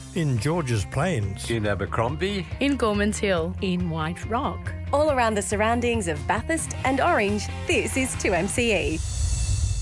In Georges Plains. In Abercrombie. In Gormans Hill. In White Rock. All around the surroundings of Bathurst and Orange, this is 2MCE.